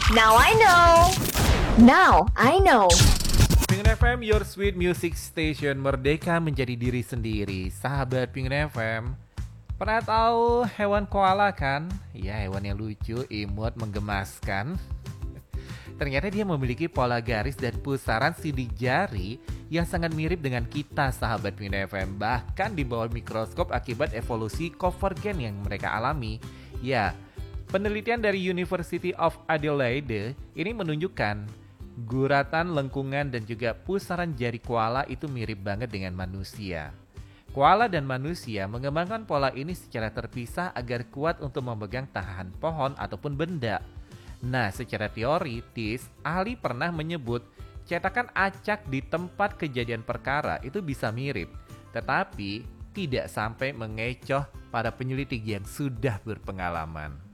Now I know. Now I know. Pengen FM, your sweet music station, merdeka menjadi diri sendiri. Sahabat Pengen FM, pernah tahu hewan koala kan? Ya, hewan yang lucu, imut, menggemaskan. Ternyata dia memiliki pola garis dan pusaran sidik jari yang sangat mirip dengan kita, sahabat Pengen FM. Bahkan di bawah mikroskop akibat evolusi konvergen yang mereka alami. Ya, penelitian dari University of Adelaide ini menunjukkan guratan, lengkungan, dan juga pusaran jari koala itu mirip banget dengan manusia. Koala dan manusia mengembangkan pola ini secara terpisah agar kuat untuk memegang tahan pohon ataupun benda. Nah, secara teoritis, ahli pernah menyebut cetakan acak di tempat kejadian perkara itu bisa mirip, tetapi tidak sampai mengecoh para penyelidik yang sudah berpengalaman.